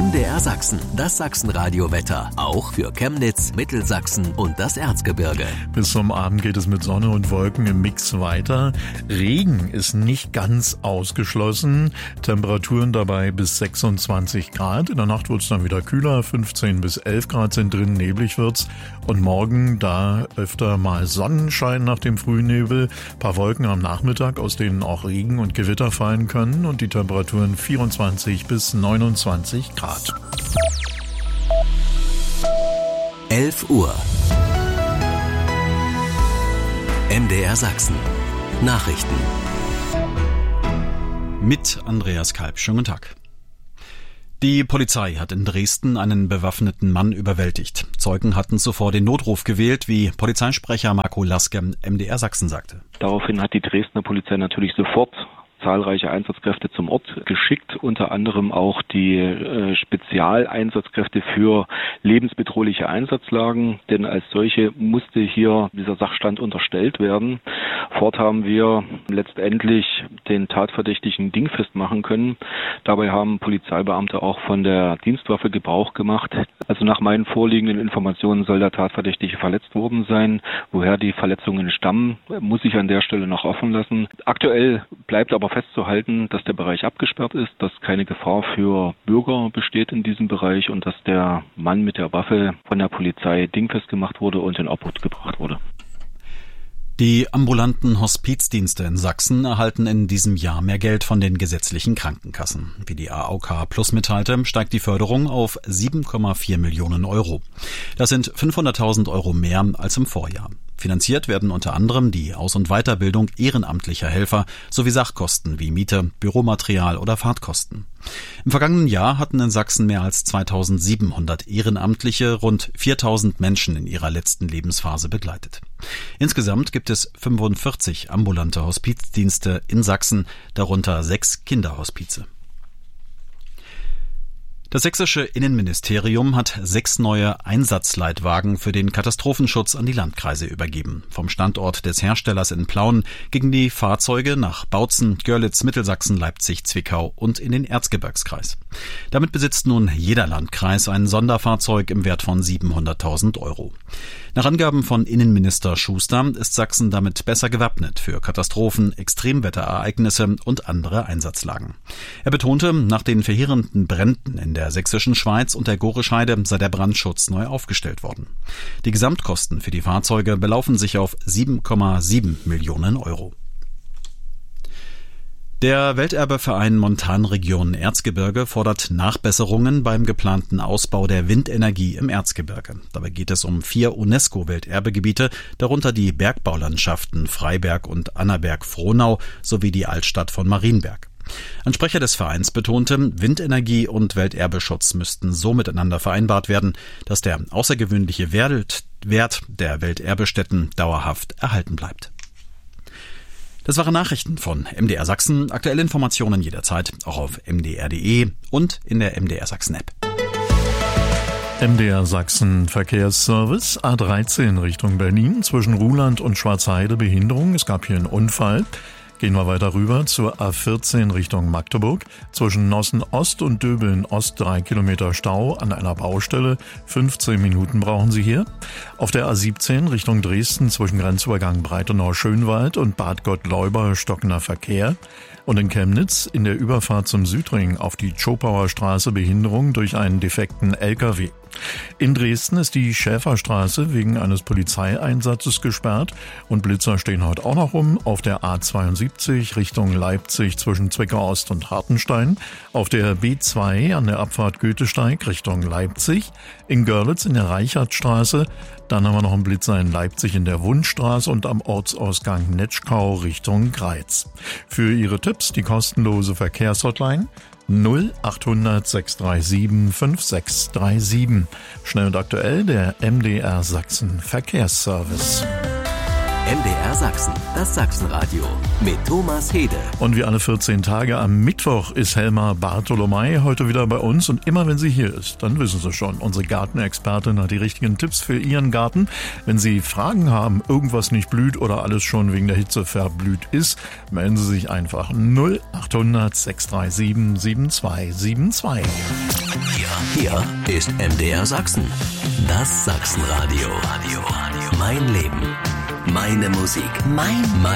MDR Sachsen, das Sachsenradio-Wetter. Auch für Chemnitz, Mittelsachsen und das Erzgebirge. Bis zum Abend geht es mit Sonne und Wolken im Mix weiter. Regen ist nicht ganz ausgeschlossen. Temperaturen dabei bis 26 Grad. In der Nacht wird es dann wieder kühler. 15 bis 11 Grad sind drin, neblig wird's. Und morgen da öfter mal Sonnenschein nach dem Frühnebel. Ein paar Wolken am Nachmittag, aus denen auch Regen und Gewitter fallen können. Und die Temperaturen 24 bis 29 Grad. 11 Uhr. MDR Sachsen. Nachrichten. Mit Andreas Kalb. Schönen guten Tag. Die Polizei hat in Dresden einen bewaffneten Mann überwältigt. Zeugen hatten zuvor den Notruf gewählt, wie Polizeisprecher Marco Laske MDR Sachsen sagte. Daraufhin hat die Dresdner Polizei natürlich sofort zahlreiche Einsatzkräfte zum Ort geschickt, unter anderem auch die Spezialeinsatzkräfte für lebensbedrohliche Einsatzlagen, denn als solche musste hier dieser Sachstand unterstellt werden. Fort haben wir letztendlich den Tatverdächtigen dingfest machen können. Dabei haben Polizeibeamte auch von der Dienstwaffe Gebrauch gemacht. Also nach meinen vorliegenden Informationen soll der Tatverdächtige verletzt worden sein. Woher die Verletzungen stammen, muss ich an der Stelle noch offen lassen. Aktuell bleibt aber festzuhalten, dass der Bereich abgesperrt ist, dass keine Gefahr für Bürger besteht in diesem Bereich und dass der Mann mit der Waffe von der Polizei dingfest gemacht wurde und in Obhut gebracht wurde. Die ambulanten Hospizdienste in Sachsen erhalten in diesem Jahr mehr Geld von den gesetzlichen Krankenkassen. Wie die AOK Plus mitteilte, steigt die Förderung auf 7,4 Millionen Euro. Das sind 500.000 Euro mehr als im Vorjahr. Finanziert werden unter anderem die Aus- und Weiterbildung ehrenamtlicher Helfer sowie Sachkosten wie Miete, Büromaterial oder Fahrtkosten. Im vergangenen Jahr hatten in Sachsen mehr als 2.700 Ehrenamtliche rund 4.000 Menschen in ihrer letzten Lebensphase begleitet. Insgesamt gibt es 45 ambulante Hospizdienste in Sachsen, darunter 6 Kinderhospize. Das sächsische Innenministerium hat 6 neue Einsatzleitwagen für den Katastrophenschutz an die Landkreise übergeben. Vom Standort des Herstellers in Plauen gingen die Fahrzeuge nach Bautzen, Görlitz, Mittelsachsen, Leipzig, Zwickau und in den Erzgebirgskreis. Damit besitzt nun jeder Landkreis ein Sonderfahrzeug im Wert von 700.000 Euro. Nach Angaben von Innenminister Schuster ist Sachsen damit besser gewappnet für Katastrophen, Extremwetterereignisse und andere Einsatzlagen. Er betonte, nach den verheerenden Bränden in der sächsischen Schweiz und der Gorescheide sei der Brandschutz neu aufgestellt worden. Die Gesamtkosten für die Fahrzeuge belaufen sich auf 7,7 Millionen Euro. Der Welterbeverein Montanregion Erzgebirge fordert Nachbesserungen beim geplanten Ausbau der Windenergie im Erzgebirge. Dabei geht es um 4 UNESCO-Welterbegebiete, darunter die Bergbaulandschaften Freiberg und Annaberg-Frohnau sowie die Altstadt von Marienberg. Ein Sprecher des Vereins betonte, Windenergie und Welterbeschutz müssten so miteinander vereinbart werden, dass der außergewöhnliche Wert der Welterbestätten dauerhaft erhalten bleibt. Das waren Nachrichten von MDR Sachsen. Aktuelle Informationen jederzeit auch auf mdr.de und in der MDR Sachsen App. MDR Sachsen Verkehrsservice A13 Richtung Berlin zwischen Ruhland und Schwarzheide Behinderung. Es gab hier einen Unfall. Gehen wir weiter rüber zur A14 Richtung Magdeburg. Zwischen Nossen Ost und Döbeln Ost 3 Kilometer Stau an einer Baustelle. 15 Minuten brauchen Sie hier. Auf der A17 Richtung Dresden zwischen Grenzübergang Breitenau-Schönwald und Bad Gottleuba stockender Verkehr. Und in Chemnitz in der Überfahrt zum Südring auf die Tschopauer Straße Behinderung durch einen defekten LKW. In Dresden ist die Schäferstraße wegen eines Polizeieinsatzes gesperrt und Blitzer stehen heute auch noch rum auf der A72 Richtung Leipzig zwischen Zwickau Ost und Hartenstein, auf der B2 an der Abfahrt Goethesteig Richtung Leipzig, in Görlitz in der Reichertstraße, dann haben wir noch einen Blitzer in Leipzig in der Wundstraße und am Ortsausgang Netschkau Richtung Greiz. Für Ihre Tipps die kostenlose Verkehrshotline 0800 637 5637. Schnell und aktuell der MDR Sachsen Verkehrsservice. MDR Sachsen, das Sachsenradio mit Thomas Hede. Und wie alle 14 Tage am Mittwoch ist Helma Bartolomei heute wieder bei uns. Und immer wenn sie hier ist, dann wissen Sie schon, unsere Gartenexpertin hat die richtigen Tipps für Ihren Garten. Wenn Sie Fragen haben, irgendwas nicht blüht oder alles schon wegen der Hitze verblüht ist, melden Sie sich einfach 0800 637 7272. Hier Hier ist MDR Sachsen. Das Sachsenradio. Mein Leben. Meine Musik. Mein